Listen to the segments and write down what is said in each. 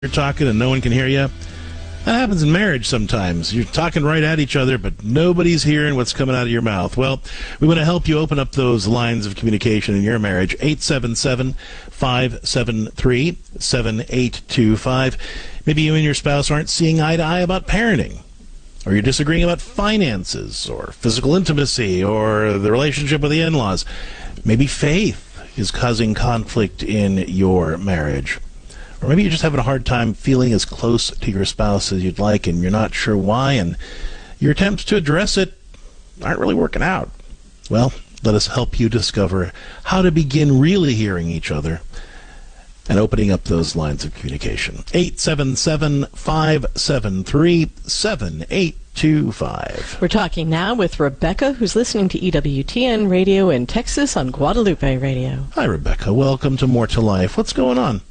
You're talking and no one can hear you. That happens in marriage sometimes. You're talking right at each other, but nobody's hearing what's coming out of your mouth. Well, we want to help you open up those lines of communication in your marriage. 877-573-7825. Maybe you and your spouse aren't seeing eye to eye about parenting, or you're disagreeing about finances, or physical intimacy, or the relationship with the in-laws. Maybe faith is causing conflict in your marriage. Or maybe you're just having a hard time feeling as close to your spouse as you'd like, and you're not sure why, and your attempts to address it aren't really working out. Well, let us help you discover how to begin really hearing each other and opening up those lines of communication. 877-573-7825. We're talking now with Rebecca, who's listening to EWTN Radio in Texas on Guadalupe Radio. Hi, Rebecca. Welcome to More to Life. What's going on?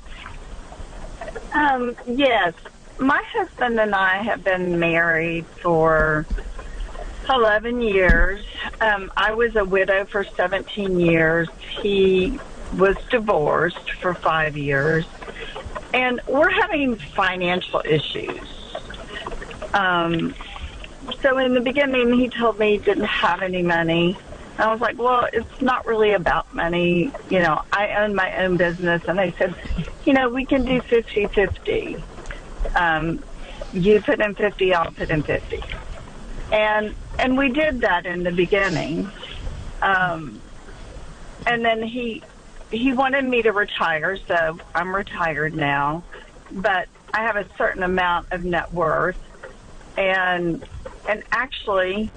Yes. My husband and I have been married for 11 years. I was a widow for 17 years. He was divorced for 5 years. And we're having financial issues. So in the beginning, he told me he didn't have any money. I was like, well, it's not really about money. You know, I own my own business. And I said, you know, we can do 50-50. You put in 50, I'll put in 50. And we did that in the beginning. And then he wanted me to retire, so I'm retired now. But I have a certain amount of net worth. And actually,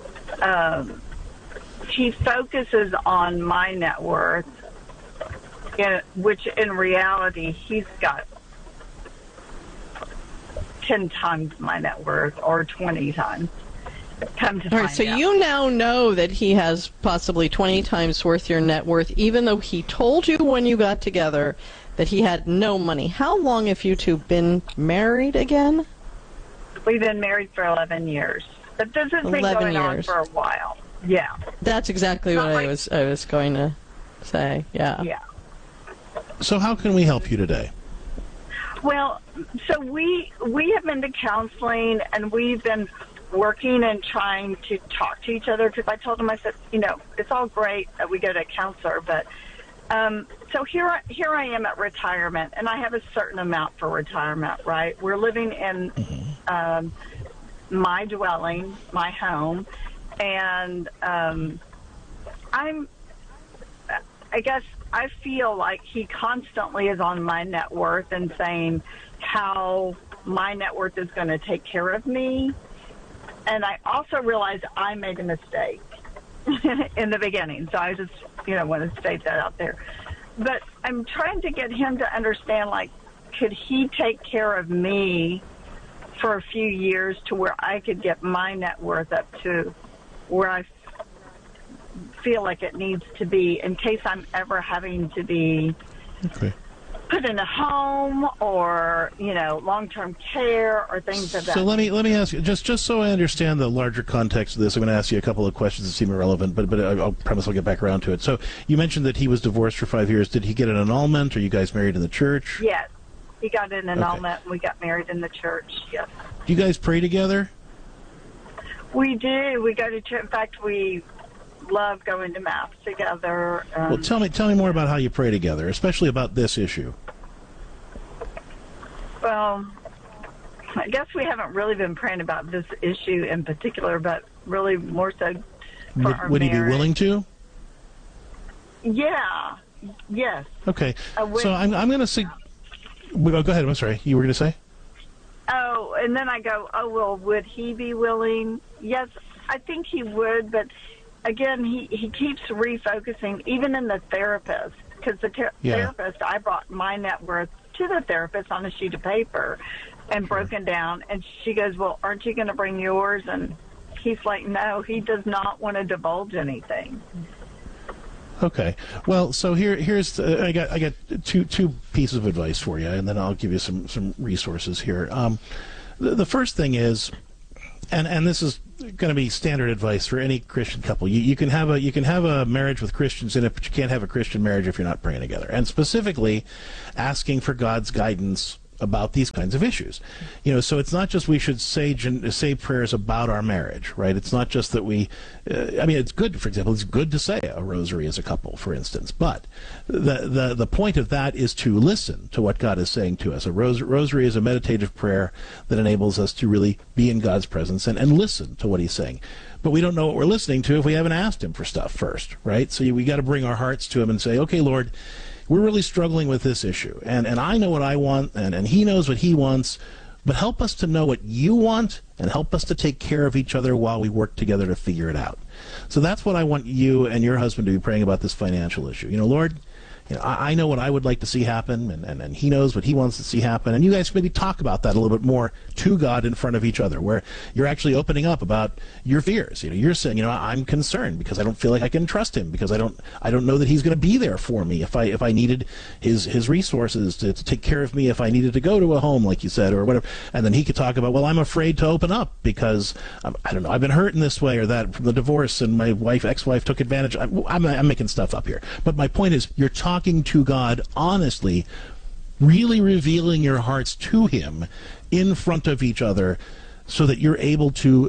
he focuses on my net worth, which in reality, he's got 10 times my net worth or 20 times. Come to find out. So you now know that he has possibly 20 times worth your net worth, even though he told you when you got together that he had no money. How long have you two been married again? We've been married for 11 years. But this has been going on for a while. Yeah. That's exactly what I was going to say. Yeah. Yeah. So how can we help you today? Well, so we have been to counseling, and we've been working and trying to talk to each other, because I told him, I said, you know, it's all great that we go to a counselor, but so here I am at retirement, and I have a certain amount for retirement, right? We're living in my dwelling, my home, and I guess I feel like he constantly is on my net worth and saying how my net worth is going to take care of me. And I also realized I made a mistake in the beginning. So I just, want to state that out there. But I'm trying to get him to understand, like, could he take care of me for a few years to where I could get my net worth up to where I feel like it needs to be in case I'm ever having to be put in a home or, long-term care or things of that. So let me ask you, just so I understand the larger context of this, I'm going to ask you a couple of questions that seem irrelevant, but I promise I'll get back around to it. So you mentioned that he was divorced for 5 years. Did he get an annulment? Are you guys married in the church? Yes. He got an annulment, and we got married in the church, yes. Do you guys pray together? We do. We go to church. In fact, we love going to Mass together. Well, tell me more about how you pray together, especially about this issue. Well, I guess we haven't really been praying about this issue in particular, but really more so for our Would he be marriage. willing to? Yeah. Yes. Okay. So I'm going to say... Go ahead. I'm sorry. You were going to say? Oh, and then I go, well, would he be willing? Yes, I think he would, but again, he keeps refocusing, even in the therapist, because the therapist, I brought my net worth to the therapist on a sheet of paper and broken down, and she goes, well, aren't you going to bring yours? And he's like, no, he does not want to divulge anything. Okay. Well, so here's I got two pieces of advice for you, and then I'll give you some resources here. The first thing is, and this is going to be standard advice for any Christian couple. You can have a marriage with Christians in it, but you can't have a Christian marriage if you're not praying together. And specifically, asking for God's guidance about these kinds of issues. So it's not just we should say prayers about our marriage, right? It's not just that we, it's good, for example, it's good to say a rosary as a couple, for instance, but the point of that is to listen to what God is saying to us. A rosary is a meditative prayer that enables us to really be in God's presence and listen to what he's saying. But we don't know what we're listening to if we haven't asked him for stuff first, right? So we got to bring our hearts to him and say, okay, Lord, we're really struggling with this issue, and I know what I want, and he knows what he wants, but help us to know what you want, and help us to take care of each other while we work together to figure it out. So that's what I want you and your husband to be praying about, this financial issue. Lord, I know what I would like to see happen, and he knows what he wants to see happen, and you guys maybe talk about that a little bit more to God in front of each other, where you're actually opening up about your fears. You're saying, I'm concerned because I don't feel like I can trust him, because I don't know that he's going to be there for me if I needed his resources to take care of me, if I needed to go to a home, like you said, or whatever. And then he could talk about, well, I'm afraid to open up because I don't know, I've been hurt in this way or that from the divorce, and my ex-wife took advantage. I'm making stuff up here, but my point is, you're talking to God honestly, really revealing your hearts to him in front of each other, so that you're able to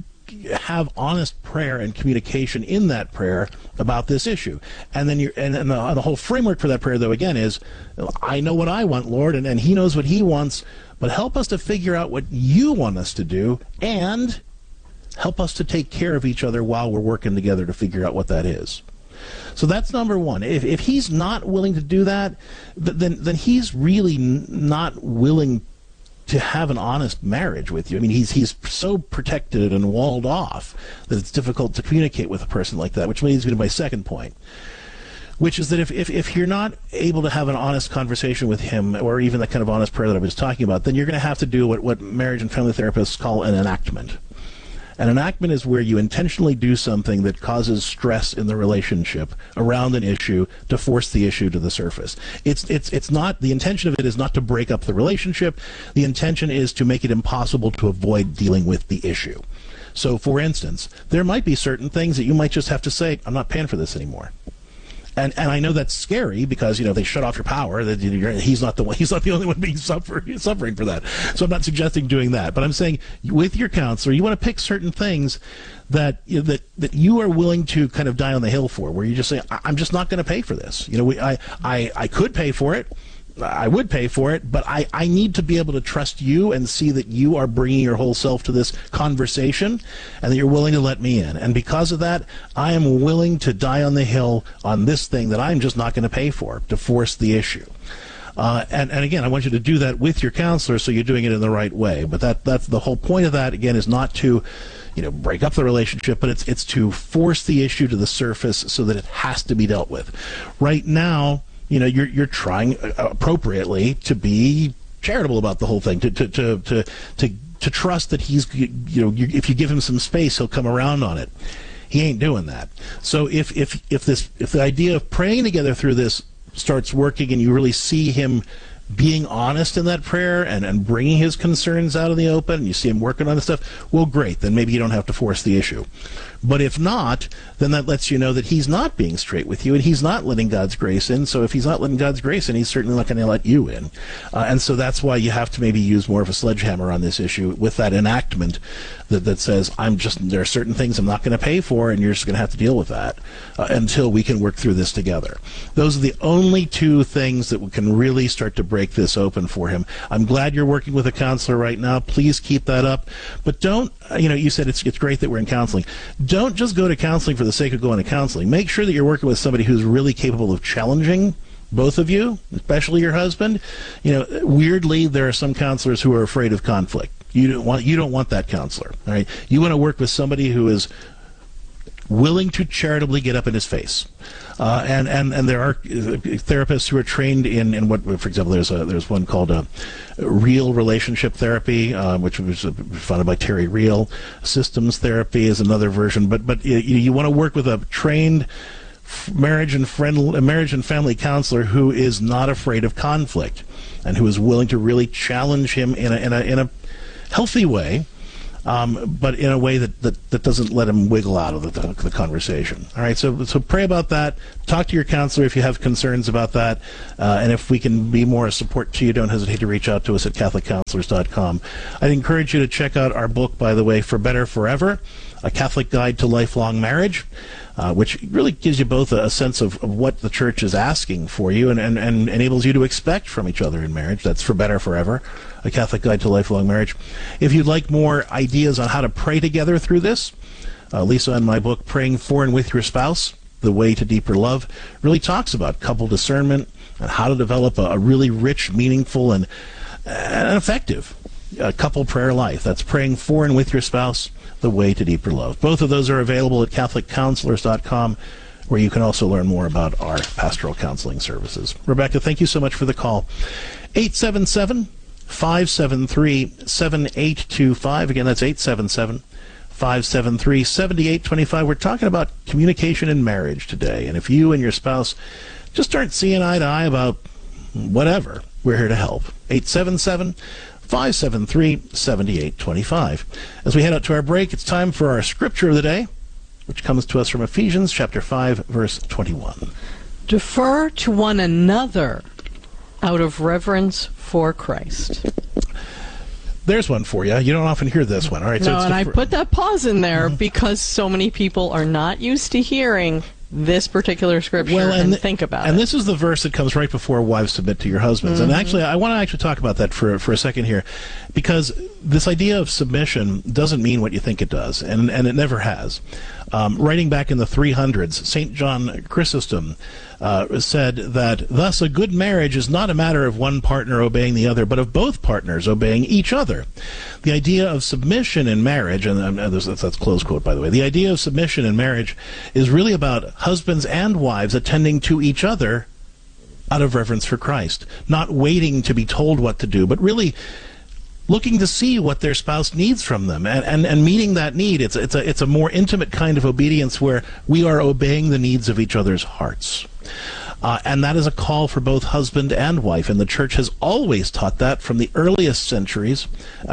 have honest prayer and communication in that prayer about this issue. And then the whole framework for that prayer, though, again, is, I know what I want, Lord, and he knows what he wants, but help us to figure out what you want us to do, and help us to take care of each other while we're working together to figure out what that is. So that's number one. If he's not willing to do that, then he's really not willing to have an honest marriage with you. He's so protected and walled off that it's difficult to communicate with a person like that, which leads me to my second point, which is that if you're not able to have an honest conversation with him, or even that kind of honest prayer that I was talking about, then you're going to have to do what marriage and family therapists call an enactment. An enactment is where you intentionally do something that causes stress in the relationship around an issue to force the issue to the surface. It's not, the intention of it is not to break up the relationship. The intention is to make it impossible to avoid dealing with the issue. So, for instance, there might be certain things that you might just have to say, I'm not paying for this anymore. And I know that's scary, because they shut off your power. That he's not the only one being suffering for that. So I'm not suggesting doing that, but I'm saying with your counselor, you want to pick certain things that you are willing to kind of die on the hill for, where you just say, I'm just not going to pay for this. I could pay for it. I would pay for it, but I need to be able to trust you and see that you are bringing your whole self to this conversation, and that you're willing to let me in. And because of that, I am willing to die on the hill on this thing that I'm just not going to pay for, to force the issue. And again, I want you to do that with your counselor, so you're doing it in the right way. But that's the whole point of that, again, is not to break up the relationship, but it's to force the issue to the surface so that it has to be dealt with. Right now, you're trying appropriately to be charitable about the whole thing, to trust that he's, if you give him some space, he'll come around on it. He ain't doing that. So if the idea of praying together through this starts working, and you really see him being honest in that prayer and bringing his concerns out in the open, and you see him working on this stuff, well, great, then maybe you don't have to force the issue. But if not, then that lets you know that he's not being straight with you, and he's not letting God's grace in. So if he's not letting God's grace in, he's certainly not going to let you in. And so that's why you have to maybe use more of a sledgehammer on this issue, with that enactment that says, there are certain things I'm not going to pay for, and you're just going to have to deal with that until we can work through this together. Those are the only two things that can really start to break this open for him. I'm glad you're working with a counselor right now. Please keep that up. But don't, you said it's great that we're in counseling. Don't just go to counseling for the sake of going to counseling. Make sure that you're working with somebody who's really capable of challenging both of you, especially your husband. Weirdly, there are some counselors who are afraid of conflict. You don't want that counselor. All right? You want to work with somebody who is willing to charitably get up in his face. And there are therapists who are trained in what, for example, there's one called Real Relationship Therapy, which was founded by Terry Real. Systems therapy is another version, but you want to work with a trained marriage and family counselor who is not afraid of conflict, and who is willing to really challenge him in a healthy way. but in a way that doesn't let him wiggle out of the conversation. All right, so pray about that. Talk to your counselor if you have concerns about that, and if we can be more a support to you, don't hesitate to reach out to us at CatholicCounselors.com. I'd encourage you to check out our book, by the way, For Better Forever, A Catholic Guide to Lifelong Marriage, which really gives you both a sense of what the Church is asking for you and enables you to expect from each other in marriage. That's For Better Forever, A Catholic Guide to Lifelong Marriage. If you'd like more ideas on how to pray together through this, Lisa and my book, Praying For and With Your Spouse, The Way to Deeper Love, really talks about couple discernment and how to develop a really rich, meaningful, and effective couple prayer life. That's Praying For and With Your Spouse, The Way to Deeper Love. Both of those are available at CatholicCounselors.com, where you can also learn more about our pastoral counseling services. Rebecca, thank you so much for the call. 877-573-7825. Again, that's 877-573-7825. We're talking about communication in marriage today. And if you and your spouse just aren't seeing eye to eye about whatever, we're here to help. 877-573-7825. As we head out to our break, it's time for our scripture of the day, which comes to us from Ephesians chapter 5, verse 21. Defer to one another out of reverence for Christ. There's one for you. You don't often hear this one. All right. No, and I put that pause in there because so many people are not used to hearing this particular scripture and think about it. And this is the verse that comes right before wives submit to your husbands. And actually, I want to actually talk about that for a second here, because this idea of submission doesn't mean what you think it does, and it never has. Writing back in the 300s, St. John Chrysostom said that, thus a good marriage is not a matter of one partner obeying the other, but of both partners obeying each other. The idea of submission in marriage, and that's close quote, by the way, the idea of submission in marriage is really about husbands and wives attending to each other out of reverence for Christ, not waiting to be told what to do, but really looking to see what their spouse needs from them and meeting that need. It's a more intimate kind of obedience where we are obeying the needs of each other's hearts. And that is a call for both husband and wife, and the Church has always taught that from the earliest centuries.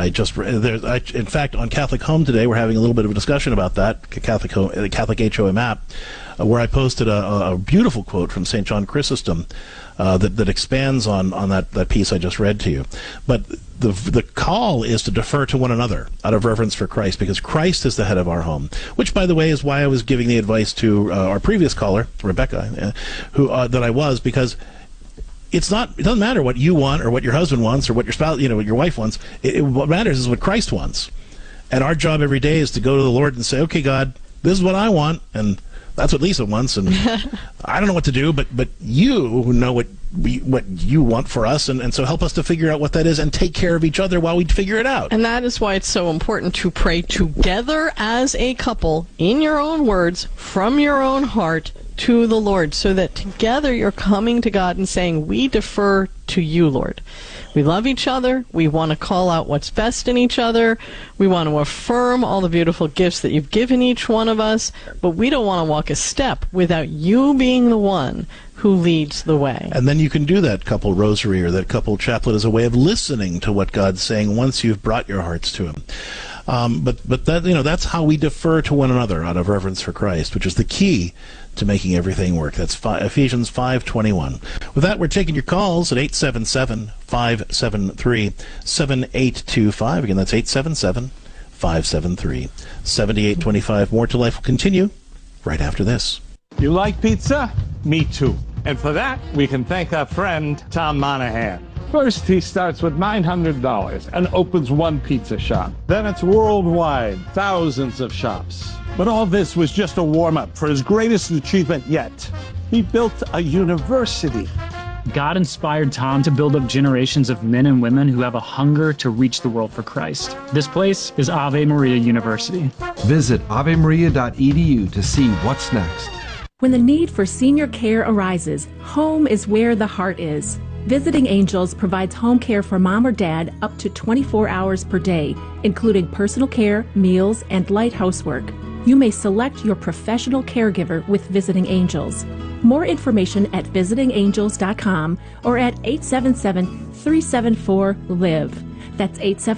In fact, on Catholic Home today, we're having a little bit of a discussion about that, the Catholic HOM app, where I posted a beautiful quote from St. John Chrysostom that expands on that piece I just read to you. But the call is to defer to one another out of reverence for Christ, because Christ is the head of our home, which, by the way, is why I was giving the advice to our previous caller, Rebecca, that I was, because it doesn't matter what you want or what your husband wants or what your spouse, what your wife wants. What matters is what Christ wants. And our job every day is to go to the Lord and say, okay, God, this is what I want, and that's what Lisa wants, and I don't know what to do, but you know what you want for us, and so help us to figure out what that is and take care of each other while we figure it out. And that is why it's so important to pray together as a couple, in your own words, from your own heart, to the Lord, so that together you're coming to God and saying, we defer to you, Lord. We love each other. We want to call out what's best in each other. We want to affirm all the beautiful gifts that you've given each one of us, but we don't want to walk a step without you being the one who leads the way. And then you can do that couple rosary or that couple chaplet as a way of listening to what God's saying once you've brought your hearts to Him. But that, that's how we defer to one another out of reverence for Christ, which is the key to making everything work. That's Ephesians 5:21. With that, we're taking your calls at 877-573-7825. Again, that's 877-573-7825. More to Life will continue right after this. You like pizza? Me too. And for that, we can thank our friend Tom Monahan. First, he starts with $900 and opens one pizza shop. Then it's worldwide, thousands of shops. But all this was just a warm-up for his greatest achievement yet. He built a university. God inspired Tom to build up generations of men and women who have a hunger to reach the world for Christ. This place is Ave Maria University. Visit avemaria.edu to see what's next. When the need for senior care arises, home is where the heart is. Visiting Angels provides home care for mom or dad up to 24 hours per day, including personal care, meals, and light housework. You may select your professional caregiver with Visiting Angels. More information at visitingangels.com or at 877-374-LIVE. That's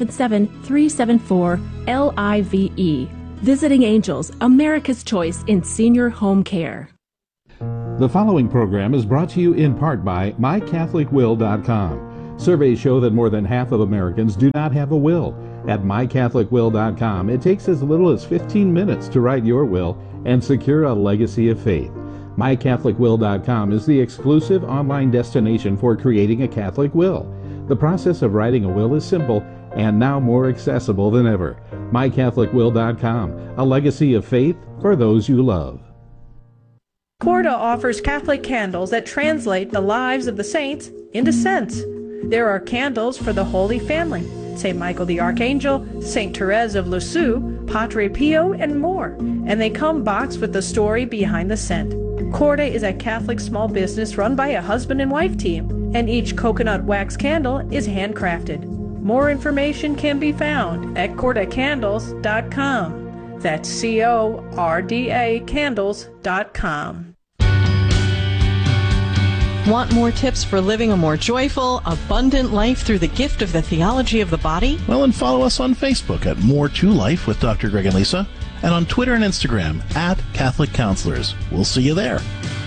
877-374-LIVE. Visiting Angels, America's choice in senior home care. The following program is brought to you in part by MyCatholicWill.com. Surveys show that more than half of Americans do not have a will. At MyCatholicWill.com, it takes as little as 15 minutes to write your will and secure a legacy of faith. MyCatholicWill.com is the exclusive online destination for creating a Catholic will. The process of writing a will is simple and now more accessible than ever. MyCatholicWill.com, a legacy of faith for those you love. Corda offers Catholic candles that translate the lives of the saints into scents. There are candles for the Holy Family, St. Michael the Archangel, St. Therese of Lisieux, Padre Pio, and more. And they come boxed with the story behind the scent. Corda is a Catholic small business run by a husband and wife team, and each coconut wax candle is handcrafted. More information can be found at cordacandles.com. That's CORDA candles.com. Want more tips for living a more joyful, abundant life through the gift of the theology of the body? Well, and follow us on Facebook at More to Life with Dr. Greg and Lisa, and on Twitter and Instagram at Catholic Counselors. We'll see you there.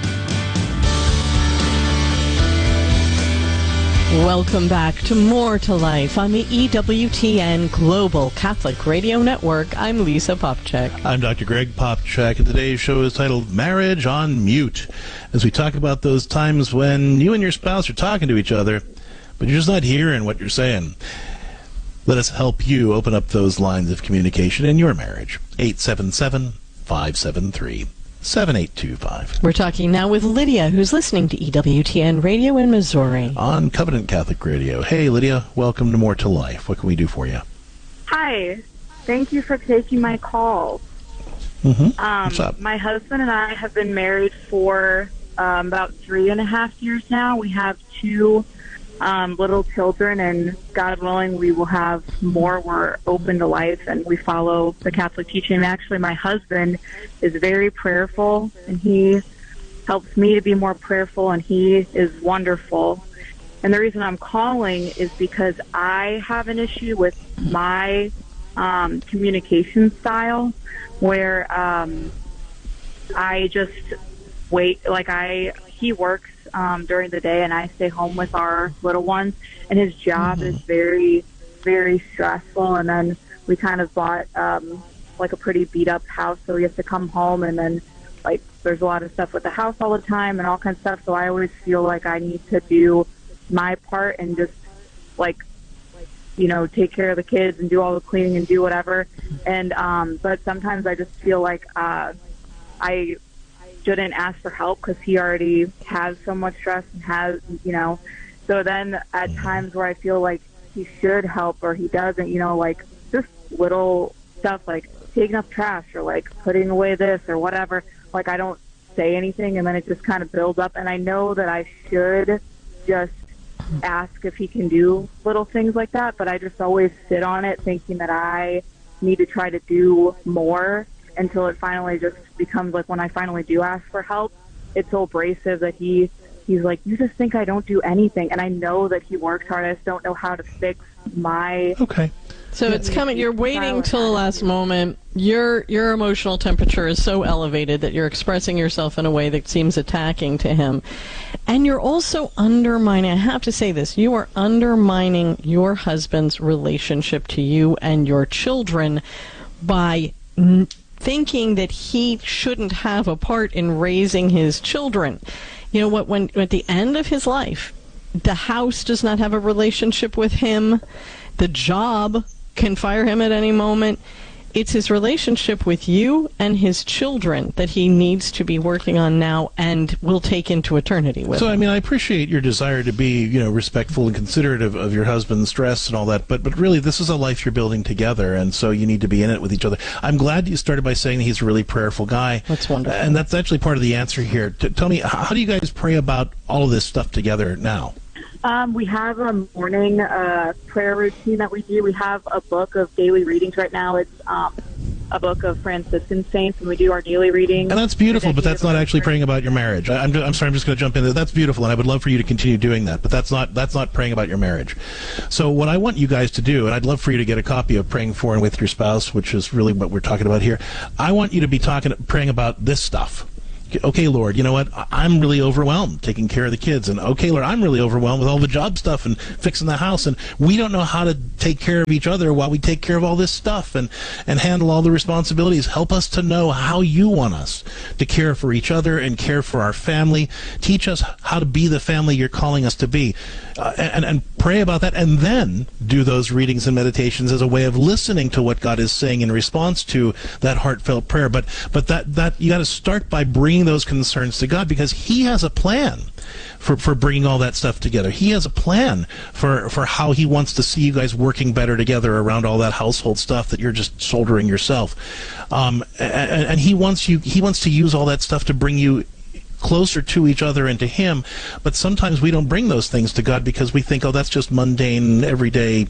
Welcome back to More to Life on the EWTN Global Catholic Radio Network. I'm Lisa Popcak. I'm Dr. Greg Popcak, and today's show is titled Marriage on Mute, as we talk about those times when you and your spouse are talking to each other, but you're just not hearing what you're saying. Let us help you open up those lines of communication in your marriage. 877-573-7825. We're talking now with Lydia, who's listening to EWTN Radio in Missouri. On Covenant Catholic Radio. Hey, Lydia, welcome to More to Life. What can we do for you? Hi. Thank you for taking my call. What's up? My husband and I have been married for about 3.5 years now. We have 2 little children, and God willing, we will have more. We're open to life, and we follow the Catholic teaching. Actually, my husband is very prayerful, and he helps me to be more prayerful, and he is wonderful. And the reason I'm calling is because I have an issue with my communication style, where I just wait, he works during the day, and I stay home with our little ones, and his job is very, very stressful. And then we kind of bought a pretty beat up house, so we have to come home, and then there's a lot of stuff with the house all the time and all kinds of stuff. So I always feel like I need to do my part and just take care of the kids and do all the cleaning and do whatever. And but sometimes I just feel like I shouldn't ask for help because he already has so much stress and has, so then at times where I feel like he should help or he doesn't, just little stuff like taking up trash or putting away this or whatever, I don't say anything, and then it just kind of builds up. And I know that I should just ask if he can do little things like that, but I just always sit on it thinking that I need to try to do more until it finally just becomes when I finally do ask for help, it's so abrasive that he's like, you just think I don't do anything. And I know that he works hard. I just don't know how to fix my... Okay. So it's coming, you're waiting till the last moment. Your emotional temperature is so elevated that you're expressing yourself in a way that seems attacking to him. And you're also undermining, I have to say this, you are undermining your husband's relationship to you and your children by thinking that he shouldn't have a part in raising his children. When at the end of his life, the house does not have a relationship with him, the job can fire him at any moment. It's his relationship with you and his children that he needs to be working on now and will take into eternity with him. I appreciate your desire to be, respectful and considerate of your husband's stress and all that, but really this is a life you're building together, and so you need to be in it with each other. I'm glad you started by saying he's a really prayerful guy. That's wonderful. And that's actually part of the answer here. Tell me, how do you guys pray about all of this stuff together now? We have a morning prayer routine that we do. We have a book of daily readings right now. It's a book of Franciscan saints, and we do our daily reading. And that's beautiful, but that's not actually praying about your marriage. I'm sorry, I'm just going to jump in there. That's beautiful, and I would love for you to continue doing that, but that's not praying about your marriage. So what I want you guys to do, and I'd love for you to get a copy of Praying For and With Your Spouse, which is really what we're talking about here. I want you to be praying about this stuff. Okay, Lord, you know what? I'm really overwhelmed taking care of the kids. And okay, Lord, I'm really overwhelmed with all the job stuff and fixing the house. And we don't know how to take care of each other while we take care of all this stuff and handle all the responsibilities. Help us to know how you want us to care for each other and care for our family. Teach us how to be the family you're calling us to be. And pray about that, and then do those readings and meditations as a way of listening to what God is saying in response to that heartfelt prayer. But that you got to start by bringing those concerns to God, because He has a plan for bringing all that stuff together. He has a plan for how He wants to see you guys working better together around all that household stuff that you're just shouldering yourself. And He wants to use all that stuff to bring you closer to each other and to Him. But sometimes we don't bring those things to God because we think, oh, that's just mundane, everyday,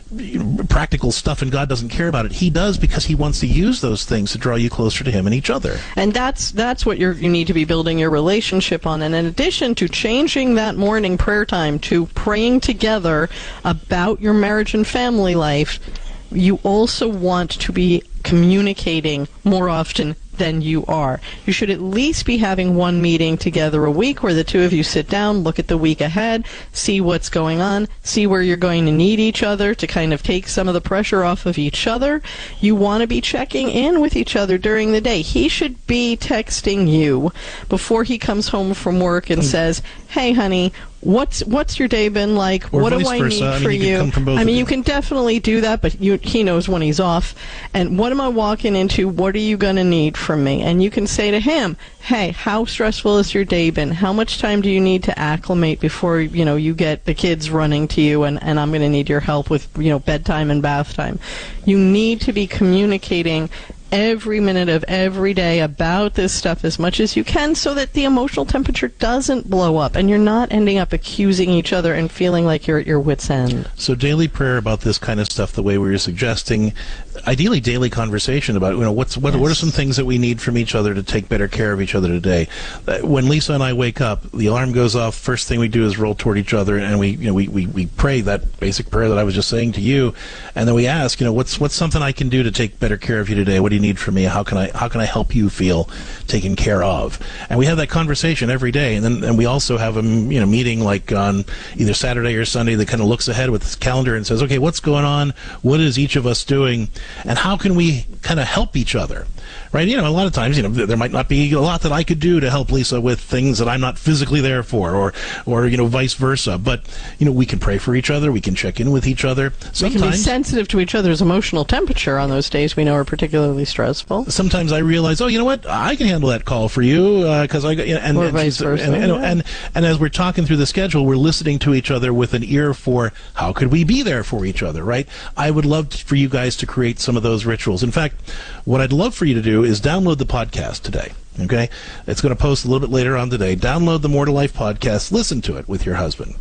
practical stuff, and God doesn't care about it. He does, because He wants to use those things to draw you closer to Him and each other. And that's what you need to be building your relationship on. And in addition to changing that morning prayer time to praying together about your marriage and family life, you also want to be communicating more often than you are. You should at least be having one meeting together a week where the two of you sit down, look at the week ahead, see what's going on, see where you're going to need each other to kind of take some of the pressure off of each other. You want to be checking in with each other during the day. He should be texting you before he comes home from work and says, hey, honey, what's your day been like? Or what do vice I versa. need for you? You can definitely do that, but he knows when he's off. And what am I walking into? What are you going to need from me? And you can say to him, hey, how stressful has your day been? How much time do you need to acclimate before, you get the kids running to you, and I'm going to need your help with, bedtime and bath time. You need to be communicating every minute of every day about this stuff as much as you can, so that the emotional temperature doesn't blow up and you're not ending up accusing each other and feeling like you're at your wit's end. So daily prayer about this kind of stuff, the way we were suggesting, ideally daily conversation about what are some things that we need from each other to take better care of each other today. When Lisa and I wake up, the alarm goes off, first thing we do is roll toward each other, and we pray that basic prayer that I was just saying to you, and then we ask, what's something I can do to take better care of you today? What do you need from me? How can I help you feel taken care of? And we have that conversation every day, and we also have a meeting like on either Saturday or Sunday that kind of looks ahead with this calendar and says, okay, what's going on? What is each of us doing? And how can we kind of help each other? Right? A lot of times, there might not be a lot that I could do to help Lisa with things that I'm not physically there for, or vice versa. But, we can pray for each other. We can check in with each other. Sometimes we can be sensitive to each other's emotional temperature on those days we know are particularly stressful. Sometimes I realize, oh, you know what? I can handle that call for you because I got, or vice versa. And as we're talking through the schedule, we're listening to each other with an ear for how could we be there for each other, right? I would love for you guys to create some of those rituals. In fact, what I'd love for you to do is download the podcast today. Okay? It's going to post a little bit later on today. Download the More to Life podcast. Listen to it with your husband.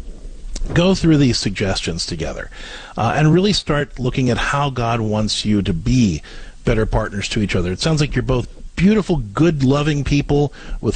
Go through these suggestions together and really start looking at how God wants you to be better partners to each other. It sounds like you're both beautiful, good, loving people with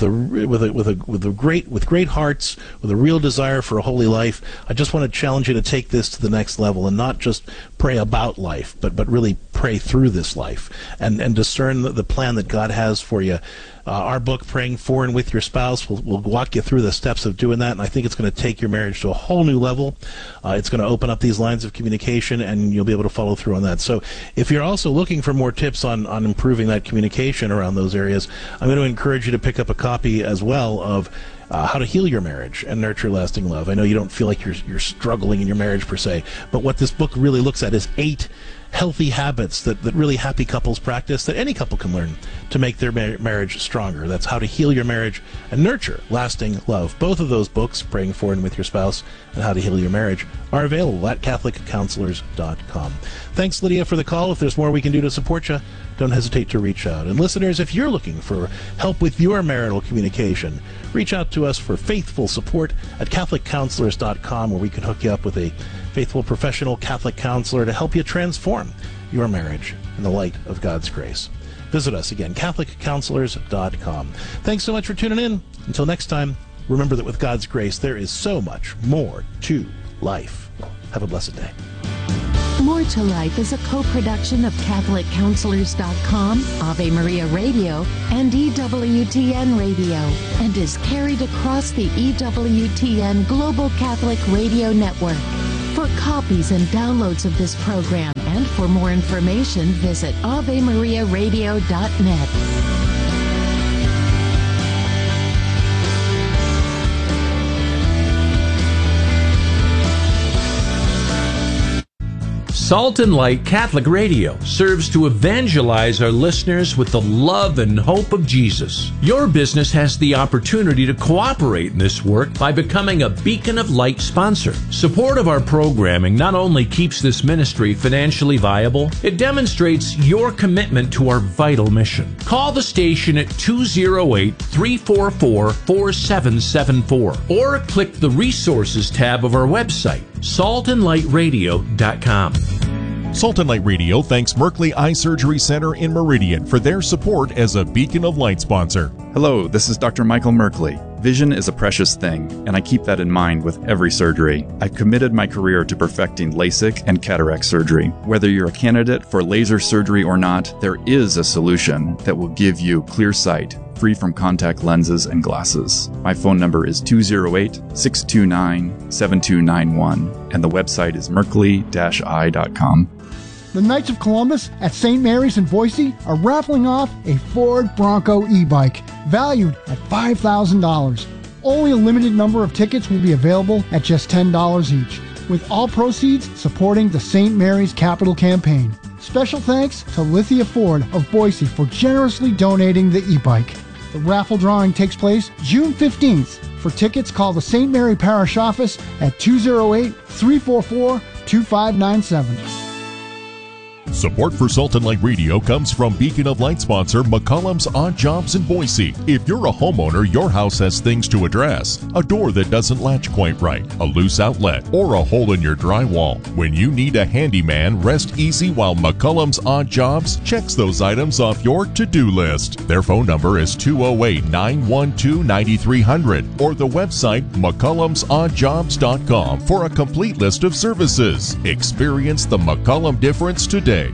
great hearts, with a real desire for a holy life. I just want to challenge you to take this to the next level and not just pray about life, but really pray through this life and discern the plan that God has for you. Our book, Praying For and With Your Spouse, will walk you through the steps of doing that, and I think it's going to take your marriage to a whole new level. It's going to open up these lines of communication, and you'll be able to follow through on that. So if you're also looking for more tips on improving that communication around those areas, I'm going to encourage you to pick up a copy as well of How to Heal Your Marriage and Nurture Lasting Love. I know you don't feel like you're struggling in your marriage per se, but what this book really looks at is 8 healthy habits that really happy couples practice that any couple can learn to make their marriage stronger. That's How to Heal Your Marriage and Nurture Lasting Love. Both of those books, Praying For and With Your Spouse and How to Heal Your Marriage, are available at CatholicCounselors.com. Thanks, Lydia, for the call. If there's more we can do to support you, don't hesitate to reach out. And listeners, if you're looking for help with your marital communication, reach out to us for faithful support at CatholicCounselors.com, where we can hook you up with a faithful professional Catholic counselor to help you transform your marriage in the light of God's grace. Visit us again, CatholicCounselors.com. Thanks so much for tuning in. Until next time, remember that with God's grace, there is so much more to life. Have a blessed day. More to Life is a co-production of CatholicCounselors.com, Ave Maria Radio, and EWTN Radio, and is carried across the EWTN Global Catholic Radio Network. For copies and downloads of this program and for more information, visit AveMariaRadio.net. Salt and Light Catholic Radio serves to evangelize our listeners with the love and hope of Jesus. Your business has the opportunity to cooperate in this work by becoming a Beacon of Light sponsor. Support of our programming not only keeps this ministry financially viable, it demonstrates your commitment to our vital mission. Call the station at 208-344-4774 or click the Resources tab of our website, saltandlightradio.com. Salt and Light Radio thanks Merkley Eye Surgery Center in Meridian for their support as a Beacon of Light sponsor. Hello, this is Dr. Michael Merkley. Vision is a precious thing, and I keep that in mind with every surgery. I've committed my career to perfecting LASIK and cataract surgery. Whether you're a candidate for laser surgery or not, there is a solution that will give you clear sight, free from contact lenses and glasses. My phone number is 208-629-7291, and the website is merkley-eye.com. The Knights of Columbus at St. Mary's in Boise are raffling off a Ford Bronco e-bike valued at $5,000. Only a limited number of tickets will be available at just $10 each, with all proceeds supporting the St. Mary's Capital Campaign. Special thanks to Lithia Ford of Boise for generously donating the e-bike. The raffle drawing takes place June 15th. For tickets, call the St. Mary Parish Office at 208-344-2597. Support for Salt and Light Radio comes from Beacon of Light sponsor McCollum's Odd Jobs in Boise. If you're a homeowner, your house has things to address. A door that doesn't latch quite right, a loose outlet, or a hole in your drywall. When you need a handyman, rest easy while McCollum's Odd Jobs checks those items off your to-do list. Their phone number is 208-912-9300 or the website McCollum'sOddJobs.com for a complete list of services. Experience the McCollum difference today.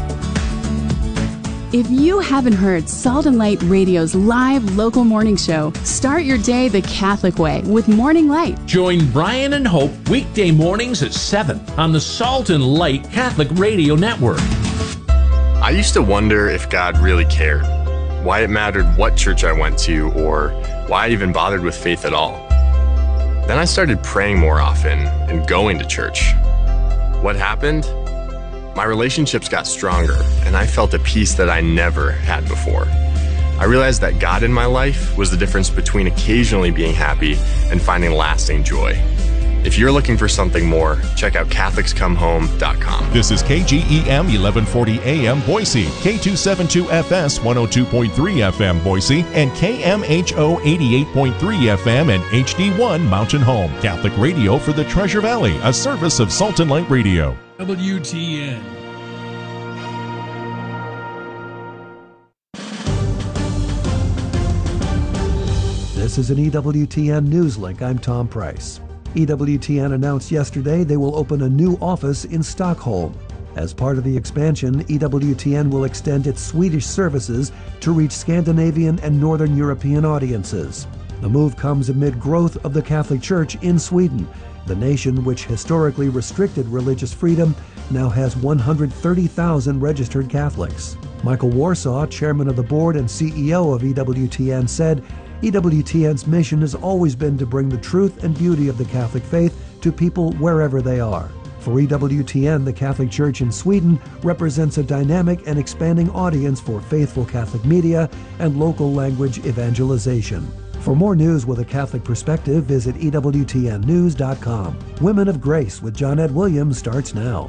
If you haven't heard Salt and Light Radio's live local morning show, start your day the Catholic way with Morning Light. Join Brian and Hope weekday mornings at 7 on the Salt and Light Catholic Radio Network. I used to wonder if God really cared, why it mattered what church I went to, or why I even bothered with faith at all. Then I started praying more often and going to church. What happened? My relationships got stronger, and I felt a peace that I never had before. I realized that God in my life was the difference between occasionally being happy and finding lasting joy. If you're looking for something more, check out CatholicsComeHome.com. This is KGEM 1140 AM Boise, K272FS 102.3 FM Boise, and KMHO 88.3 FM and HD1 Mountain Home. Catholic radio for the Treasure Valley, a service of Salt and Light Radio. WTN. This is an EWTN News Link. I'm Tom Price. EWTN announced yesterday they will open a new office in Stockholm. As part of the expansion, EWTN will extend its Swedish services to reach Scandinavian and Northern European audiences. The move comes amid growth of the Catholic Church in Sweden. The nation, which historically restricted religious freedom, now has 130,000 registered Catholics. Michael Warsaw, chairman of the board and CEO of EWTN, said, EWTN's mission has always been to bring the truth and beauty of the Catholic faith to people wherever they are. For EWTN, the Catholic Church in Sweden represents a dynamic and expanding audience for faithful Catholic media and local language evangelization. For more news with a Catholic perspective, visit EWTNnews.com. Women of Grace with John Ed Williams starts now.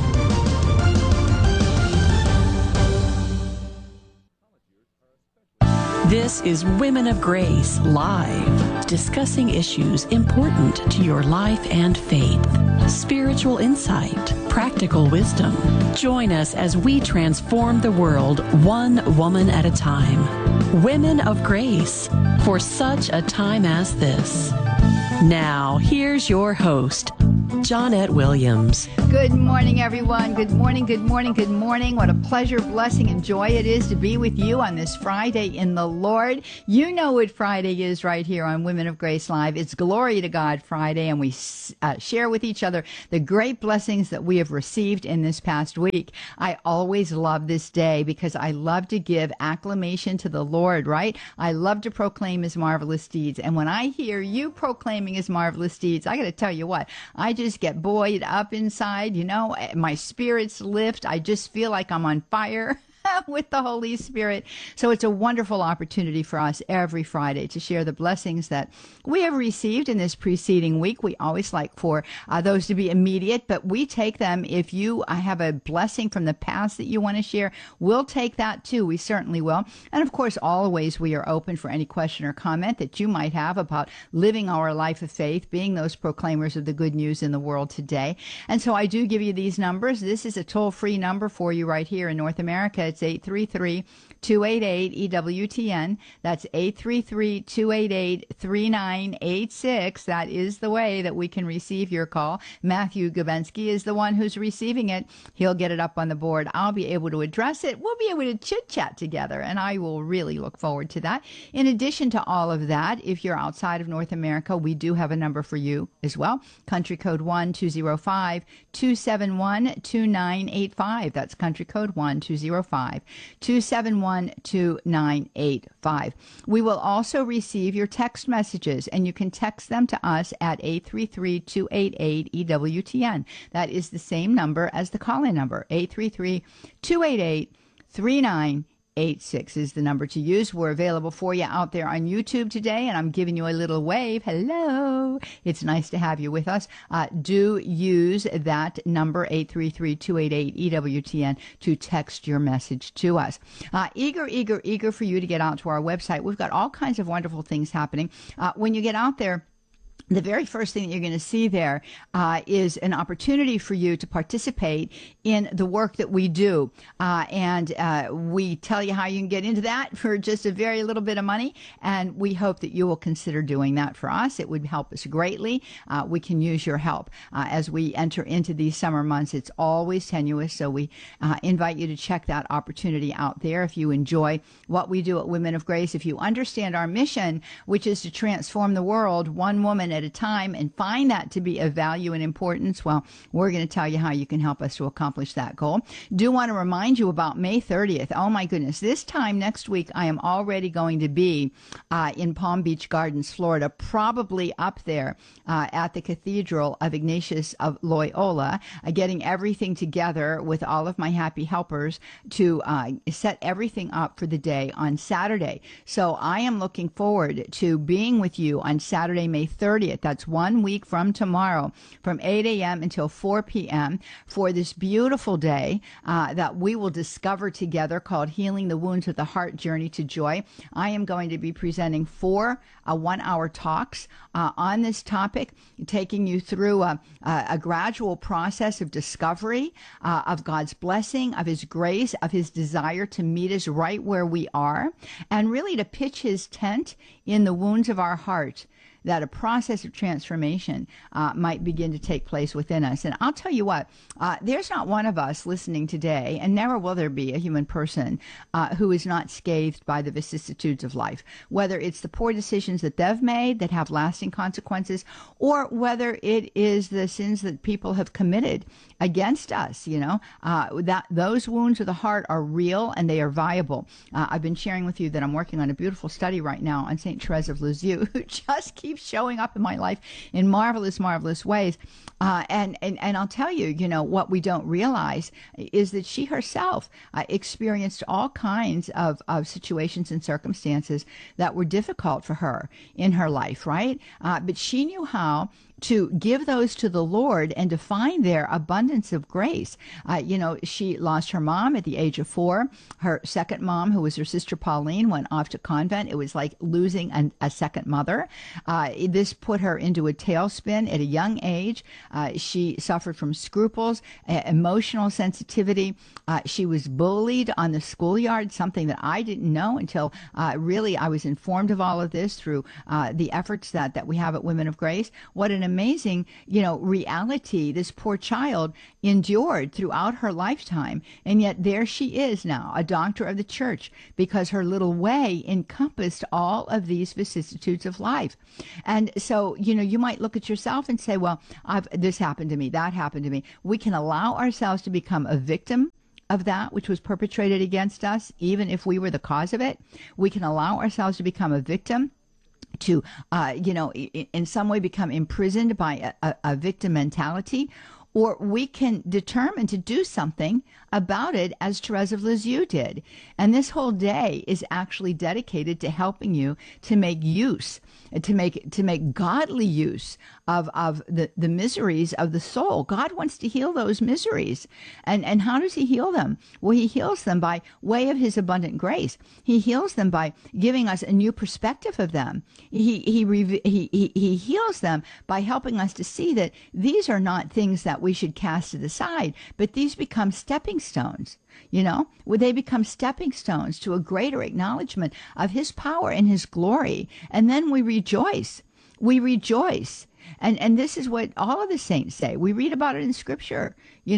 This is Women of Grace Live, discussing issues important to your life and faith, spiritual insight, practical wisdom. Join us as we transform the world one woman at a time. Women of Grace, for such a time as this. Now, here's your host, Johnnette Williams. Good morning, everyone. Good morning, good morning, good morning. What a pleasure, blessing, and joy it is to be with you on this Friday in the Lord. You know what Friday is right here on Women of Grace Live. It's Glory to God Friday, and we share with each other the great blessings that we have received in this past week. I always love this day because I love to give acclamation to the Lord, right? I love to proclaim His marvelous deeds. And when I hear you proclaiming His marvelous deeds, I got to tell you what, I just get buoyed up inside, you know, my spirits lift. I just feel like I'm on fire with the Holy Spirit. So it's a wonderful opportunity for us every Friday to share the blessings that we have received in this preceding week. We always like for those to be immediate, but we take them. If you have a blessing from the past that you want to share, we'll take that too. We certainly will. And of course, always we are open for any question or comment that you might have about living our life of faith, being those proclaimers of the good news in the world today. And so I do give you these numbers. This is a toll-free number for you right here in North America. It's 833-288-EWTN. That's 833-288-3986. That is the way that we can receive your call. Matthew Gabensky is the one who's receiving it. He'll get it up on the board. I'll be able to address it. We'll be able to chit-chat together, and I will really look forward to that. In addition to all of that, if you're outside of North America, we do have a number for you as well. Country code 1-205-271-2985. That's country code 1-205-271-2985. We will also receive your text messages, and you can text them to us at 833-288-EWTN. That is the same number as the call-in number, 833-288-3986 is the number to use. We're available for you out there on YouTube today, and I'm giving you a little wave. Hello. It's nice to have you with us. Do use that number, 833-288-EWTN, to text your message to us. Eager for you to get out to our website. We've got all kinds of wonderful things happening. When you get out there, the very first thing that you're going to see there is an opportunity for you to participate in the work that we do. And we tell you how you can get into that for just a very little bit of money. And we hope that you will consider doing that for us. It would help us greatly. We can use your help as we enter into these summer months. It's always tenuous. So we invite you to check that opportunity out there. If you enjoy what we do at Women of Grace, if you understand our mission, which is to transform the world one woman at a time, and find that to be of value and importance, well, we're going to tell you how you can help us to accomplish that goal. Do want to remind you about May 30th. Oh my goodness, this time next week I am already going to be in Palm Beach Gardens, Florida, probably up there at the Cathedral of Ignatius of Loyola, getting everything together with all of my happy helpers to set everything up for the day on Saturday. So I am looking forward to being with you on Saturday, May 30th. That's 1 week from tomorrow, from 8 a.m. until 4 p.m. for this beautiful day that we will discover together called Healing the Wounds of the Heart, Journey to Joy. I am going to be presenting 4 one-hour talks on this topic, taking you through a gradual process of discovery of God's blessing, of His grace, of His desire to meet us right where we are, and really to pitch His tent in the wounds of our heart, that a process of transformation might begin to take place within us. And I'll tell you what, there's not one of us listening today, and never will there be a human person who is not scathed by the vicissitudes of life, whether it's the poor decisions that they've made that have lasting consequences, or whether it is the sins that people have committed against us. You know, that those wounds of the heart are real and they are viable. I've been sharing with you that I'm working on a beautiful study right now on Saint Therese of Lisieux, who just keeps showing up in my life in marvelous ways. And I'll tell you, you know, what we don't realize is that she herself experienced all kinds of situations and circumstances that were difficult for her in her life, right? But she knew how to give those to the Lord and to find their abundance of grace. She lost her mom at the age of 4. Her second mom, who was her sister Pauline, went off to convent. It was like losing a second mother. This put her into a tailspin at a young age. She suffered from scruples, emotional sensitivity. She was bullied on the schoolyard, something that I didn't know until really I was informed of all of this through the efforts that we have at Women of Grace. What an amazing, reality this poor child endured throughout her lifetime. And yet there she is now, a doctor of the church, because her little way encompassed all of these vicissitudes of life. And so, you might look at yourself and say, well, this happened to me, that happened to me. We can allow ourselves to become a victim of that which was perpetrated against us, even if we were the cause of it. We can allow ourselves to become a victim, to, in some way become imprisoned by a victim mentality, or we can determine to do something about it, as Therese of Lisieux did. And this whole day is actually dedicated to helping you to make use, to make godly use of the miseries of the soul. God wants to heal those miseries. And how does he heal them? Well, he heals them by way of his abundant grace. He heals them by giving us a new perspective of them. He heals them by helping us to see that these are not things that we should cast to the side, but these become stepping stones. Would they become stepping stones to a greater acknowledgement of his power and his glory? And then we rejoice. We rejoice. And this is what all of the saints say. We read about it in Scripture.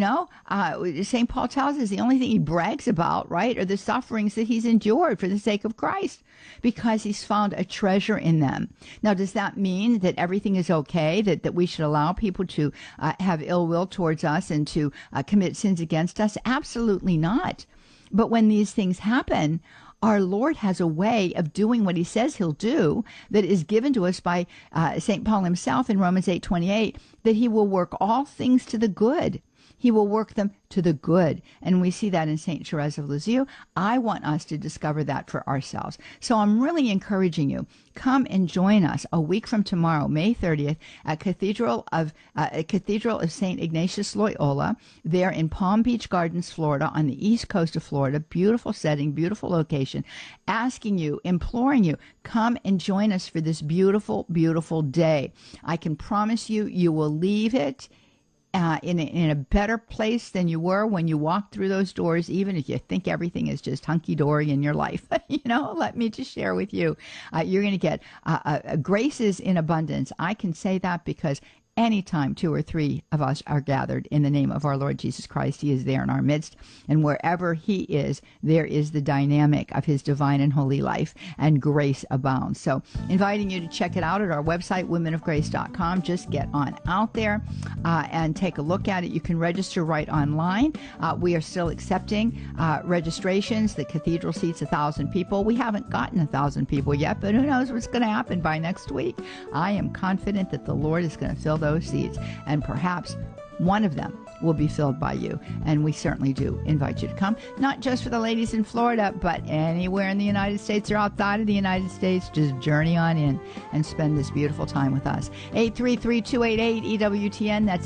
St. Paul tells us the only thing he brags about, right, are the sufferings that he's endured for the sake of Christ, because he's found a treasure in them. Now, does that mean that everything is okay, that we should allow people to have ill will towards us and to commit sins against us? Absolutely not. But when these things happen, our Lord has a way of doing what he says he'll do that is given to us by St. Paul himself in Romans 8:28, that he will work all things to the good. He will work them to the good. And we see that in St. Therese of Lisieux. I want us to discover that for ourselves. So I'm really encouraging you, come and join us a week from tomorrow, May 30th, at Cathedral of St. Ignatius Loyola, there in Palm Beach Gardens, Florida, on the east coast of Florida. Beautiful setting, beautiful location. Asking you, imploring you, come and join us for this beautiful, beautiful day. I can promise you, you will leave it in a better place than you were when you walked through those doors, even if you think everything is just hunky-dory in your life. Let me just share with you. You're going to get graces in abundance. I can say that because anytime 2 or 3 of us are gathered in the name of our Lord Jesus Christ, he is there in our midst. And wherever he is, there is the dynamic of his divine and holy life, and grace abounds. So inviting you to check it out at our website, womenofgrace.com. Just get on out there and take a look at it. You can register right online. We are still accepting registrations. The cathedral seats 1,000 people. We haven't gotten 1,000 people yet, but who knows what's going to happen by next week. I am confident that the Lord is going to fill those seats, and perhaps one of them will be filled by you. And we certainly do invite you to come, not just for the ladies in Florida, but anywhere in the United States or outside of the United States. Just journey on in and spend this beautiful time with us. 833-288-EWTN. That's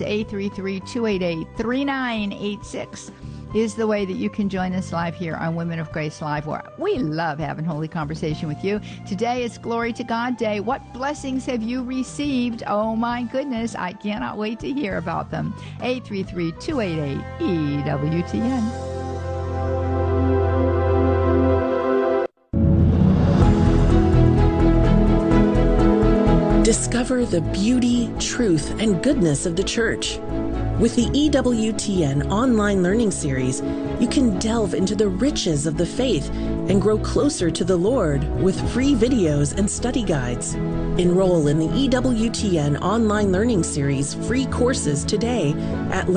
833-288-3986. is the way that you can join us live here on Women of Grace Live, where we love having holy conversation with you. Today is Glory to God Day. What blessings have you received? Oh my goodness, I cannot wait to hear about them. 833-288-EWTN. Discover the beauty, truth, and goodness of the Church. With the EWTN online learning series, you can delve into the riches of the faith and grow closer to the Lord with free videos and study guides. Enroll in the EWTN online learning series free courses today at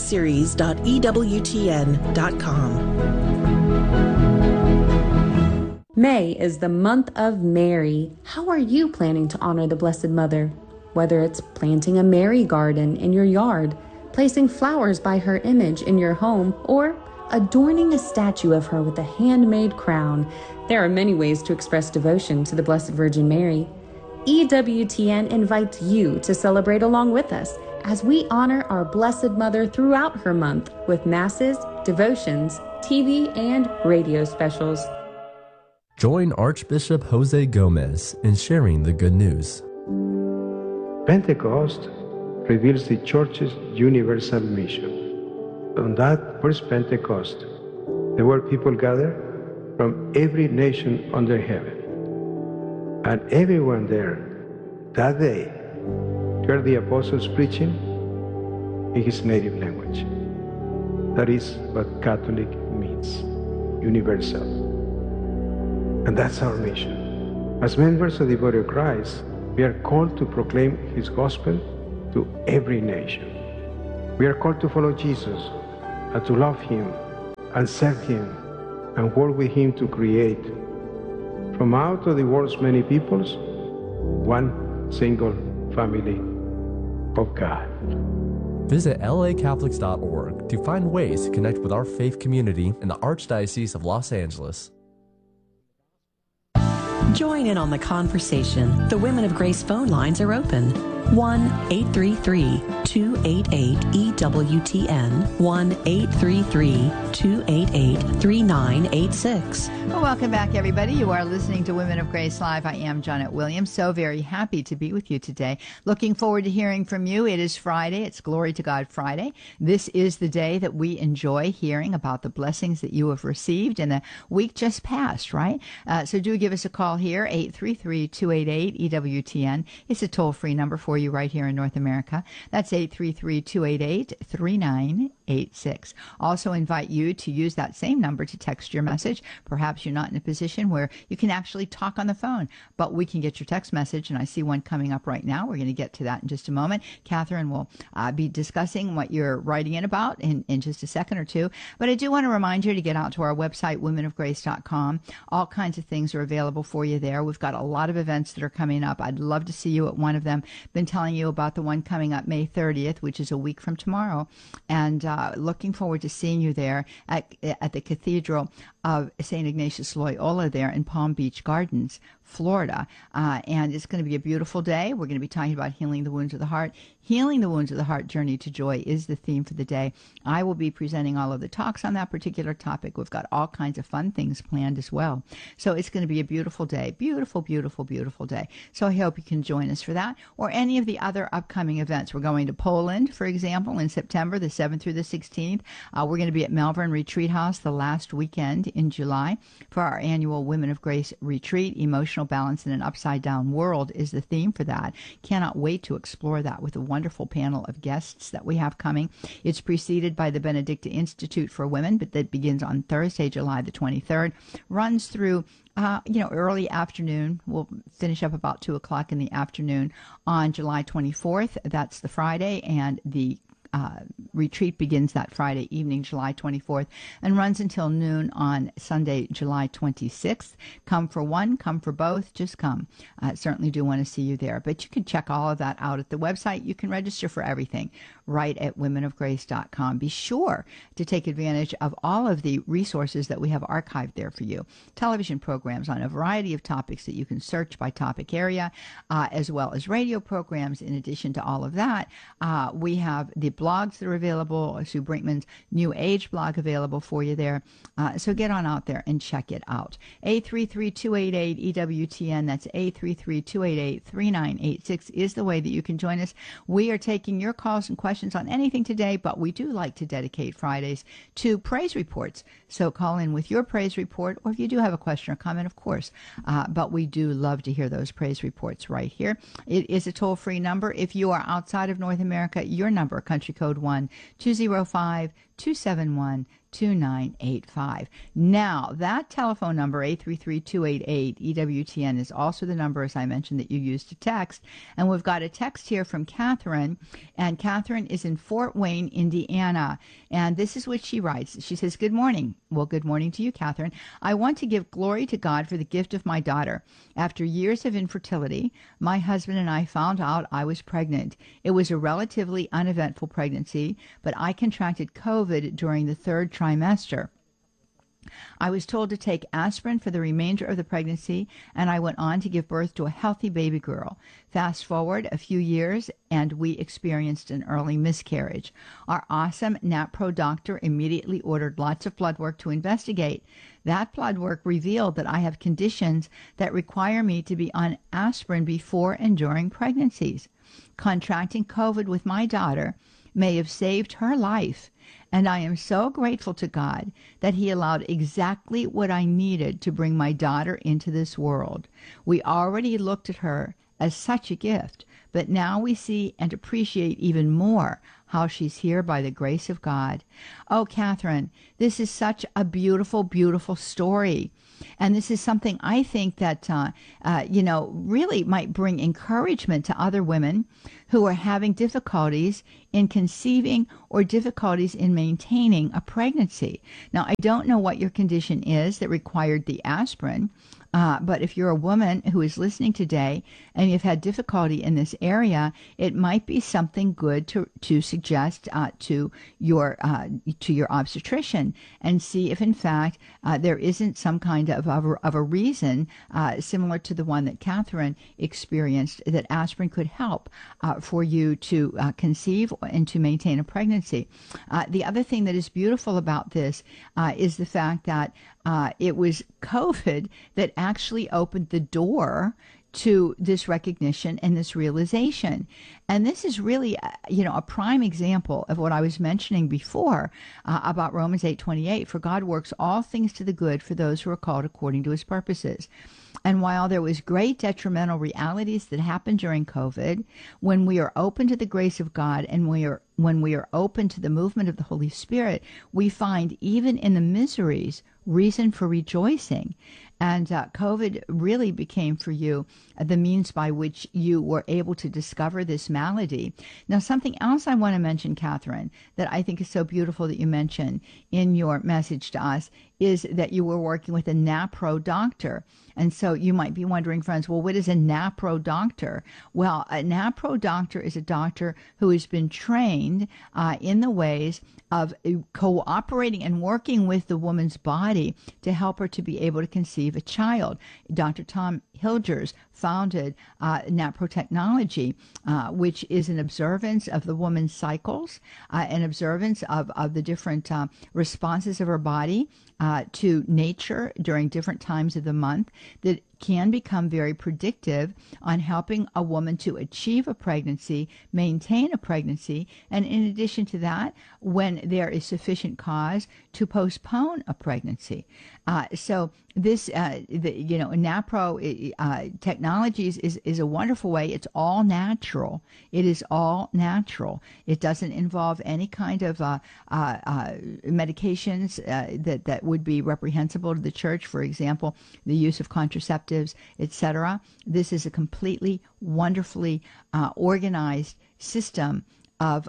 learningseries.ewtn.com. May is the month of Mary. How are you planning to honor the Blessed Mother? Whether it's planting a Mary garden in your yard, placing flowers by her image in your home, or adorning a statue of her with a handmade crown, there are many ways to express devotion to the Blessed Virgin Mary. EWTN invites you to celebrate along with us as we honor our Blessed Mother throughout her month with masses, devotions, TV, and radio specials. Join Archbishop Jose Gomez in sharing the good news. Pentecost reveals the Church's universal mission. On that first Pentecost, there were people gathered from every nation under heaven. And everyone there that day heard the apostles preaching in his native language. That is what Catholic means, universal. And that's our mission. As members of the body of Christ, we are called to proclaim his gospel to every nation. We are called to follow Jesus and to love him and serve him and work with him to create from out of the world's many peoples, one single family of God. Visit lacatholics.org to find ways to connect with our faith community in the Archdiocese of Los Angeles. Join in on the conversation. The Women of Grace phone lines are open. 1-833-288-EWTN. 1-833-288-3986. Well, welcome back, everybody. You are listening to Women of Grace Live. I am Janet Williams. So very happy to be with you today. Looking forward to hearing from you. It is Friday. It's Glory to God Friday. This is the day that we enjoy hearing about the blessings that you have received in the week just passed, right? So do give us a call here, 833-288-EWTN. It's a toll-free number for you right here in North America. That's 833-288-3986. Also invite you to use that same number to text your message. Perhaps you're not in a position where you can actually talk on the phone, but we can get your text message, and I see one coming up right now. We're going to get to that in just a moment. Catherine will be discussing what you're writing in about in just a second or two, but I do want to remind you to get out to our website, womenofgrace.com. All kinds of things are available for you there. We've got a lot of events that are coming up. I'd love to see you at one of them. Been telling you about the one coming up May 30th, which is a week from tomorrow, and looking forward to seeing you there at the Cathedral of St. Ignatius Loyola there in Palm Beach Gardens, Florida. And it's going to be a beautiful day. We're going to be talking about healing the wounds of the heart. Healing the Wounds of the Heart, Journey to Joy is the theme for the day. I will be presenting all of the talks on that particular topic. We've got all kinds of fun things planned as well. So it's going to be a beautiful day. Beautiful, beautiful, beautiful day. So I hope you can join us for that or any of the other upcoming events. We're going to Poland, for example, in September, the 7th through the 16th. We're going to be at Malvern Retreat House the last weekend in July for our annual Women of Grace retreat. Emotional balance in an upside-down world is the theme for that. Cannot wait to explore that with a wonderful panel of guests that we have coming. It's preceded by the Benedicta Institute for Women, but that begins on Thursday, July the 23rd, runs through early afternoon. We'll finish up about 2 o'clock in the afternoon on July 24th. That's the Friday, and the retreat begins that Friday evening, July 24th, and runs until noon on Sunday, July 26th. Come for one, come for both, just come. I certainly do want to see you there. But you can check all of that out at the website. You can register for everything right at womenofgrace.com. Be sure to take advantage of all of the resources that we have archived there for you. Television programs on a variety of topics that you can search by topic area, as well as radio programs. In addition to all of that, we have the blogs that are available. Sue Brinkman's New Age blog available for you there. So get on out there and check it out. 833-288-EWTN. That's 833-288-3986 is the way that you can join us. We are taking your calls and questions on anything today, but we do like to dedicate Fridays to praise reports. So call in with your praise report, or if you do have a question or comment, of course. But we do love to hear those praise reports right here. It is a toll-free number. If you are outside of North America, your number, country code 1-205-271-2985. Now, that telephone number, 833-288-EWTN, is also the number, as I mentioned, that you use to text. And we've got a text here from Catherine, and Catherine is in Fort Wayne, Indiana. And this is what she writes. She says, "Good morning." Well, good morning to you, Catherine. "I want to give glory to God for the gift of my daughter. After years of infertility, my husband and I found out I was pregnant. It was a relatively uneventful pregnancy, but I contracted COVID during the 3rd trimester. I was told to take aspirin for the remainder of the pregnancy, and I went on to give birth to a healthy baby girl. Fast forward a few years, and we experienced an early miscarriage. Our awesome NaPro doctor immediately ordered lots of blood work to investigate. That blood work revealed that I have conditions that require me to be on aspirin before and during pregnancies. Contracting COVID with my daughter may have saved her life, and I am so grateful to God that He allowed exactly what I needed to bring my daughter into this world. We already looked at her as such a gift, but now we see and appreciate even more how she's here by the grace of God. Oh, Catherine, this is such a beautiful, beautiful story. And this is something I think that, really might bring encouragement to other women who are having difficulties in conceiving or difficulties in maintaining a pregnancy. Now, I don't know what your condition is that required the aspirin, but if you're a woman who is listening today and you've had difficulty in this area, it might be something good to suggest to your obstetrician and see if, in fact, there isn't some kind of a reason similar to the one that Catherine experienced, that aspirin could help for you to conceive and to maintain a pregnancy. The other thing that is beautiful about this is the fact that it was COVID that actually opened the door to this recognition and this realization. And this is really, a prime example of what I was mentioning before about Romans 8:28. For God works all things to the good for those who are called according to His purposes. And while there was great detrimental realities that happened during COVID, when we are open to the grace of God and when we are open to the movement of the Holy Spirit, we find even in the miseries reason for rejoicing. And COVID really became for you the means by which you were able to discover this malady. Now, something else I want to mention, Catherine, that I think is so beautiful that you mentioned in your message to us is that you were working with a NaPro doctor. And so you might be wondering, friends, well, what is a NaPro doctor? Well, a NaPro doctor is a doctor who has been trained in the ways of cooperating and working with the woman's body to help her to be able to conceive a child. Dr. Tom Hilgers founded NaPro Technology, which is an observance of the woman's cycles, an observance of the different responses of her body to nature during different times of the month that can become very predictive on helping a woman to achieve a pregnancy, maintain a pregnancy, and in addition to that, when there is sufficient cause, to postpone a pregnancy. So this, NaPro Technologies is a wonderful way. It's all natural. It is all natural. It doesn't involve any kind of medications that would be reprehensible to the church. For example, the use of contraceptives, etc. This is a completely wonderfully organized system of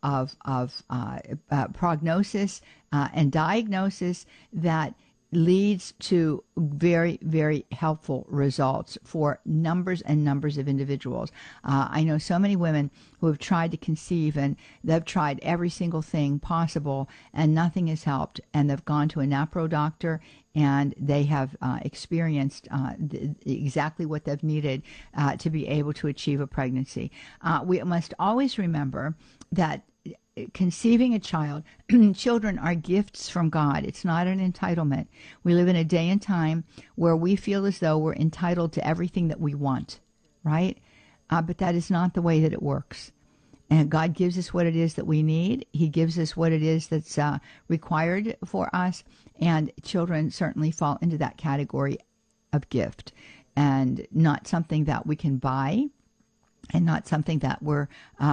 prognosis and diagnosis that leads to very, very helpful results for numbers and numbers of individuals. I know so many women who have tried to conceive and they've tried every single thing possible and nothing has helped, and they've gone to a NaPro doctor and they have experienced exactly what they've needed to be able to achieve a pregnancy. We must always remember that conceiving a child, children are gifts from God. It's not an entitlement. We live in a day and time where we feel as though we're entitled to everything that we want, right? But that is not the way that it works. And God gives us what it is that we need. He gives us what it is that's required for us. And children certainly fall into that category of gift and not something that we can buy. And not something that we're,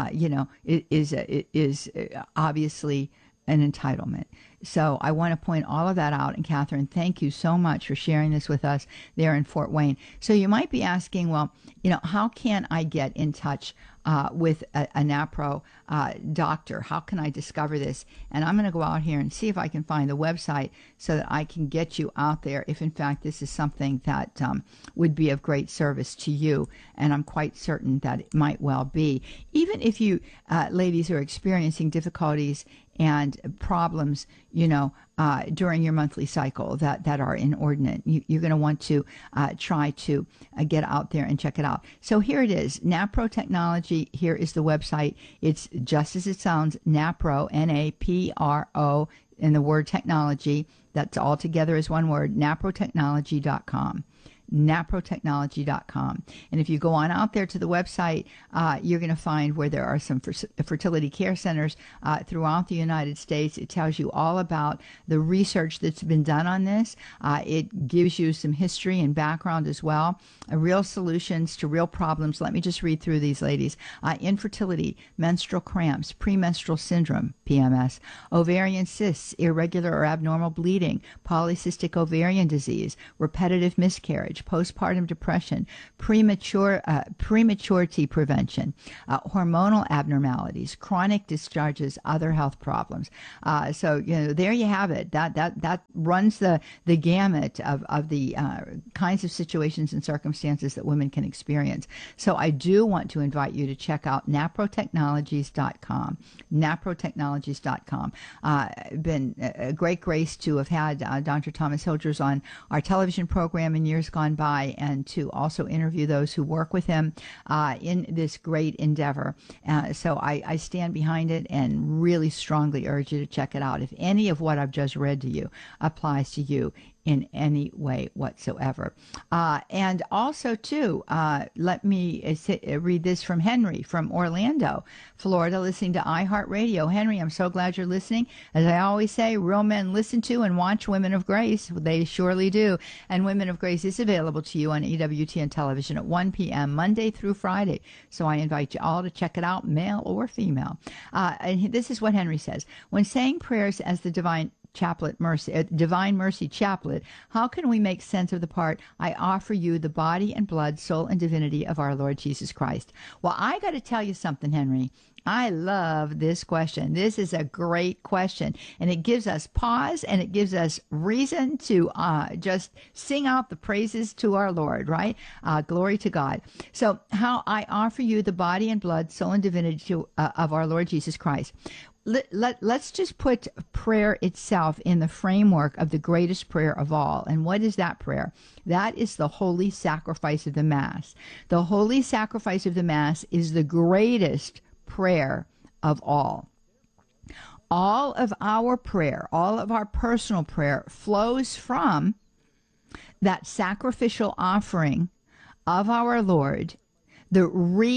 is obviously an entitlement. So I want to point all of that out. And Catherine, thank you so much for sharing this with us there in Fort Wayne. So you might be asking, well, how can I get in touch with a NaPro doctor? How can I discover this? And I'm going to go out here and see if I can find the website so that I can get you out there if in fact this is something that would be of great service to you. And I'm quite certain that it might well be. Even if you ladies are experiencing difficulties and problems, during your monthly cycle that are inordinate. You're going to want to try to get out there and check it out. So here it is, NAPRO Technology. Here is the website. It's just as it sounds, NAPRO, NAPRO, and the word technology. That's all together as one word, naprotechnology.com. naprotechnology.com. And if you go on out there to the website, you're going to find where there are some fertility care centers throughout the United States. It tells you all about the research that's been done on this. It gives you some history and background as well, real solutions to real problems. Let me just read through these, ladies. Infertility, menstrual cramps, premenstrual syndrome, PMS, ovarian cysts, irregular or abnormal bleeding, polycystic ovarian disease, repetitive miscarriage, postpartum depression, prematurity prevention, hormonal abnormalities, chronic discharges, other health problems. So there you have it. That runs the gamut of the kinds of situations and circumstances that women can experience. So I do want to invite you to check out naprotechnologies.com. naprotechnologies.com. Been a great grace to have had Dr. Thomas Hildreth on our television program in years gone by, and to also interview those who work with him in this great endeavor. So I stand behind it and really strongly urge you to check it out if any of what I've just read to you applies to you in any way whatsoever. And also, too, let me read this from Henry from Orlando, Florida, listening to iHeartRadio. Henry, I'm so glad you're listening. As I always say, real men listen to and watch Women of Grace. They surely do. And Women of Grace is available to you on EWTN television at 1 p.m. Monday through Friday. So I invite you all to check it out, male or female. And this is what Henry says. When saying prayers as the Divine Mercy Chaplet, how can we make sense of the part, I offer you the body and blood, soul and divinity of our Lord Jesus Christ? Well, I got to tell you something, Henry. I love this question. This is a great question, and it gives us pause, and it gives us reason to just sing out the praises to our Lord, right? Glory to God. So how I offer you the body and blood, soul and divinity of our Lord Jesus Christ. Let's just put prayer itself in the framework of the greatest prayer of all. And what is that prayer? That is the holy sacrifice of the Mass. The holy sacrifice of the Mass is the greatest prayer of all. All of our prayer, all of our personal prayer flows from that sacrificial offering of our Lord, the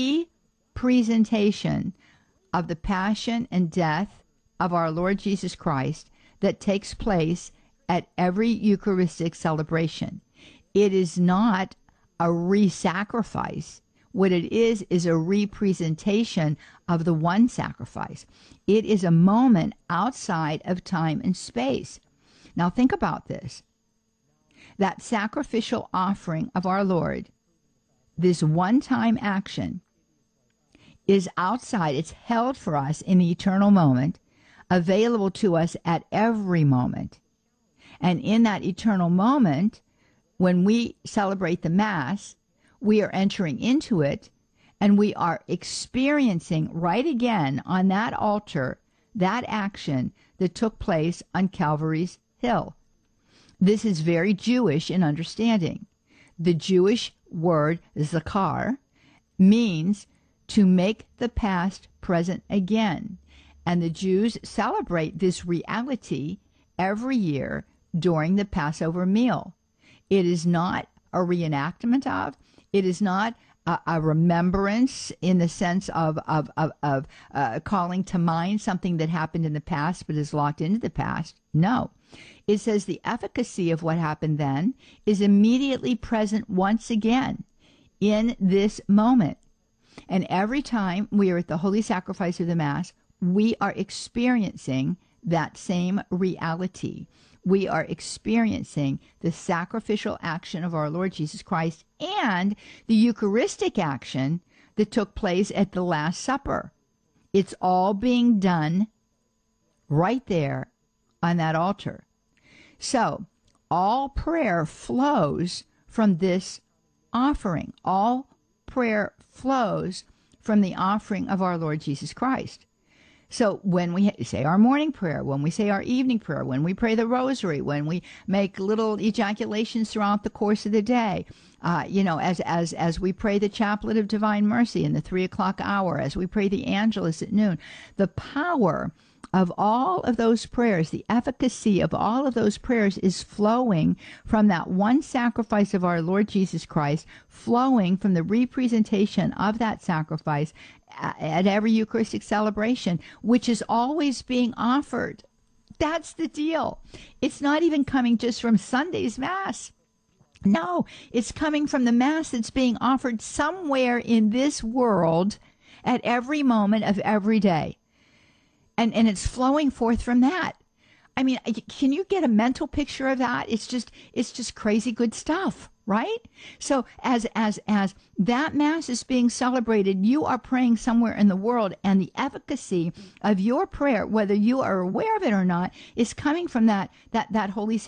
representation of the passion and death of our Lord Jesus Christ that takes place at every Eucharistic celebration. It is not a re-sacrifice. What it is a representation of the one sacrifice. It is a moment outside of time and space. Now think about this. That sacrificial offering of our Lord, this one-time action, is outside. It's held for us in the eternal moment, available to us at every moment. And in that eternal moment, when we celebrate the Mass, we are entering into it, and we are experiencing right again on that altar that action that took place on Calvary's Hill. This is very Jewish in understanding. The Jewish word zakar means to make the past present again. And the Jews celebrate this reality every year during the Passover meal. It is not a reenactment of, it is not a remembrance in the sense of calling to mind something that happened in the past but is locked into the past. No. It says the efficacy of what happened then is immediately present once again in this moment. And every time we are at the holy sacrifice of the Mass, we are experiencing that same reality. We are experiencing the sacrificial action of our Lord Jesus Christ and the Eucharistic action that took place at the Last Supper. It's all being done right there on that altar. So, all prayer flows from this offering. All prayer flows from the offering of our Lord Jesus Christ. So when we say our morning prayer, when we say our evening prayer, when we pray the rosary, when we make little ejaculations throughout the course of the day, as we pray the chaplet of divine mercy in the 3:00 hour, as we pray the Angelus at noon, the power of all of those prayers, the efficacy of all of those prayers is flowing from that one sacrifice of our Lord Jesus Christ, flowing from the representation of that sacrifice at every Eucharistic celebration, which is always being offered. That's the deal. It's not even coming just from Sunday's Mass. No, it's coming from the Mass that's being offered somewhere in this world at every moment of every day. And it's flowing forth from that. I mean, can you get a mental picture of that? It's just crazy good stuff, right? So as that Mass is being celebrated, you are praying somewhere in the world, and the efficacy of your prayer, whether you are aware of it or not, is coming from that holy